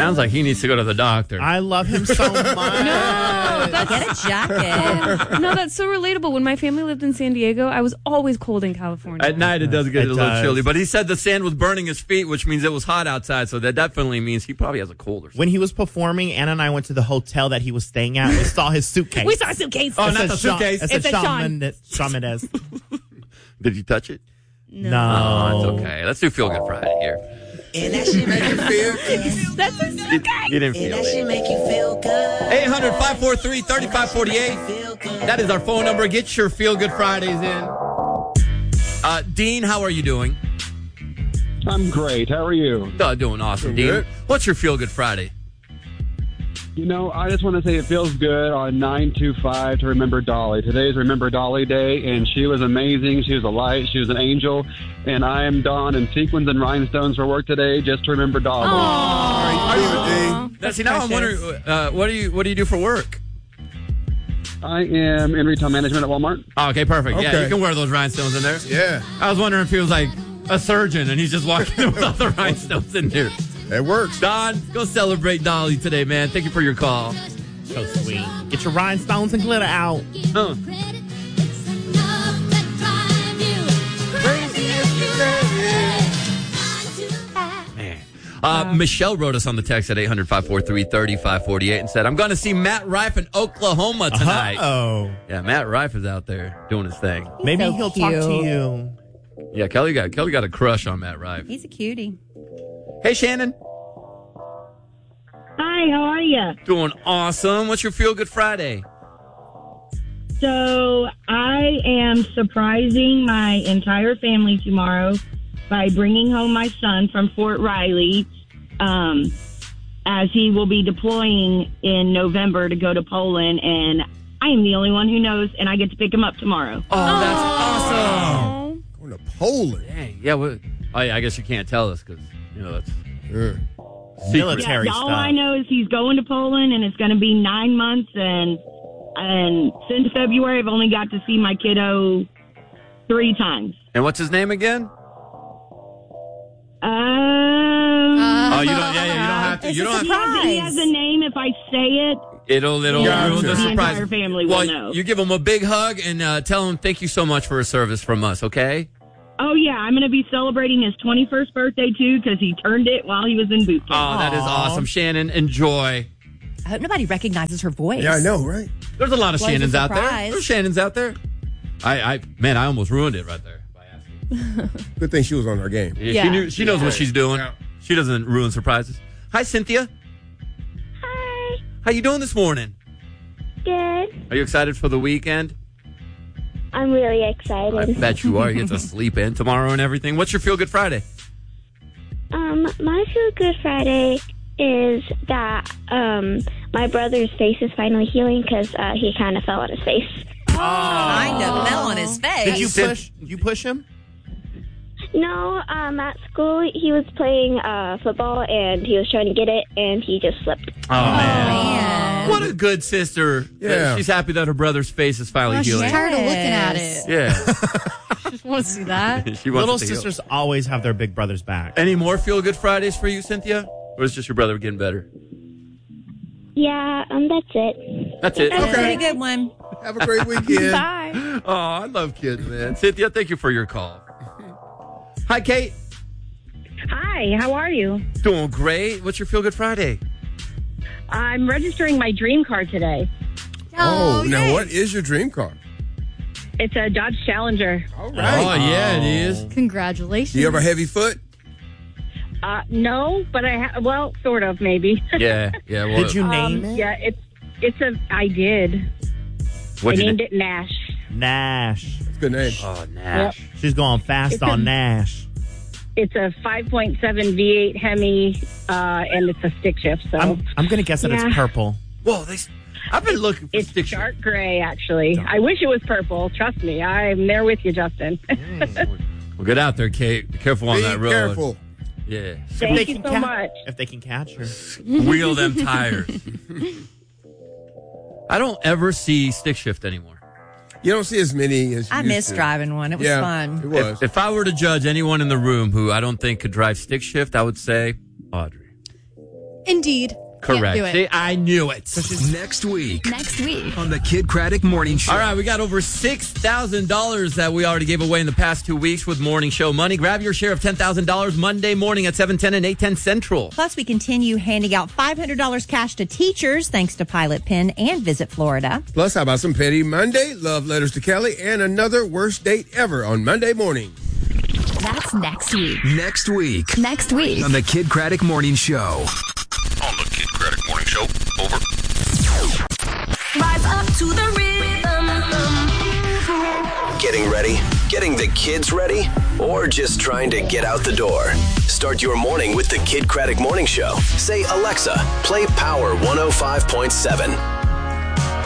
Sounds like he needs to go to the doctor. I love him so much. Get a jacket. No, that's so relatable. When my family lived in San Diego, I was always cold in California. At night, it does get It a little does. chilly. But he said the sand was burning his feet, which means it was hot outside. So that definitely means he probably has a cold or something. When he was performing, Anna and I went to the hotel that he was staying at. We saw his suitcase. We saw a suitcase. Oh, It not said the Shawn- suitcase. It said It said Shawn. Shawn Mendes. Did you touch it? No. Oh, it's okay. Let's do Feel Good Friday here. And that shit make you feel good. That's a suitcase. You didn't And feel that shit it. make you feel good. 800-543-3548. Feel good. That is our phone number. Get your Feel Good Fridays in. Dean, how are you doing? I'm great. How are you? Doing awesome, Dean. good. What's your Feel Good Friday? You know, I just want to say it feels good on 9/25 to remember Dolly. Today is Remember Dolly Day, and she was amazing. She was a light. She was an angel. And I am donned in sequins and rhinestones for work today just to remember Dolly. Now, see, now I'm wondering, what do you do for work? I am in retail management at Walmart. Oh, okay, perfect. Yeah, Okay. you can wear those rhinestones in there. Yeah, I was wondering if he was like a surgeon and he's just walking with all the rhinestones in there. it works. Don, go celebrate Dolly today, man. Thank you for your call. So sweet. Get your rhinestones and glitter out. Huh. Man. Michelle wrote us on the text at 800-543-3548 and said, I'm going to see Matt Rife in Oklahoma tonight. Oh. Yeah, Matt Rife is out there doing his thing. Maybe so he'll talk to cute. you. Yeah, Kelly got a crush on Matt Rife. He's a cutie. Hey, Shannon. Hi, how are you? Doing awesome. What's your Feel Good Friday? So I am surprising my entire family tomorrow by bringing home my son from Fort Riley, as he will be deploying in November to go to Poland, and I am the only one who knows, and I get to pick him up tomorrow. Oh, that's awesome. Going to Poland. Dang. Yeah, I guess you can't tell us because, that's Yeah. Military all stuff. I know is he's going to Poland, and it's going to be 9 months, and since February, I've only got to see my kiddo 3 times. And what's his name again? Oh, you don't. Yeah, you don't have to. It's You a don't have surprise. He has a name. If I say it, It'll Gotcha. ruin the the surprise. entire family will Well, know. you give him a big hug and tell him thank you so much for his service from us. Okay. Oh, yeah, I'm going to be celebrating his 21st birthday, too, because he turned it while he was in boot camp. Oh, that is awesome, Shannon. Enjoy. I hope nobody recognizes her voice. Yeah, I know, right? There's a lot of Well, it's a Shannons out there. surprise. There's Shannons out there. I almost ruined it right there by asking. Good thing she was on her game. Yeah, she knows what she's doing. Yeah. She doesn't ruin surprises. Hi, Cynthia. Hi. How you doing this morning? Good. Are you excited for the weekend? I'm really I excited. bet you are. You get to sleep in tomorrow and everything. What's your Feel Good Friday? My Feel Good Friday is that my brother's face is finally healing because he kind of fell on his face. Kind of fell on his face. Did you push him? No, at school he was playing football and he was trying to get it and he just slipped. Oh, man. Man. What a good sister. Yeah. She's happy that her brother's face is finally She's healing. tired of looking at it. Yeah. Just want to see that. She wants Little it to heal. sisters always have their big brothers back. Any more Feel Good Fridays for you, Cynthia? Or is just your brother getting better? Yeah, that's it. That's it. That's a Okay. pretty good one. Have a great weekend. Bye. Oh, I love kids, man. Cynthia, thank you for your call. Hi, Kate. Hi, how are you? Doing great. What's your Feel Good Friday? I'm registering my dream car today. Oh, now yay. what is your dream car? It's a Dodge Challenger. All Oh, right. yeah, it is. Congratulations. Do you have a heavy foot? No, but well, sort of, maybe. Yeah, yeah. Well, Did you name it? Yeah, I did. What'd I you named do? it Nash. Nash. That's a good name. Oh, Nash. She's going fast It's on a- Nash. It's a 5.7 V8 Hemi, and it's a stick shift. So I'm going to guess that Yeah. it's purple. Whoa, I've been looking for it's stick shift. dark gray, actually. I wish it was purple. Trust me, I'm there with you, Justin. Well, get out there, Kate. Be careful on Be that road. careful. Yeah. Thank you so much. If they can catch her. Wheel them tires. I don't ever see stick shift anymore. You don't see as many as you I used missed to. driving one. It was Yeah, fun. it was. If I were to judge anyone in the room who I don't think could drive stick shift, I would say Audrey. Indeed. Correct. Do it. See, I knew it. Next week Next week. on the Kid Craddock Morning Show. All right, we got over $6,000 that we already gave away in the past 2 weeks with Morning Show money. Grab your share of $10,000 Monday morning at 7:10 and 8:10 Central. Plus, we continue handing out $500 cash to teachers thanks to Pilot Pen and Visit Florida. Plus, how about some Petty Monday, Love Letters to Kelly, and another worst date ever on Monday morning. That's next week. Next week Next week. on the Kid Craddock Morning Show. On the Kid Craddock Morning Show. Over. Rise up to the rhythm. Getting ready? Getting the kids ready? Or just trying to get out the door? Start your morning with the Kid Craddock Morning Show. Say, Alexa, play Power 105.7.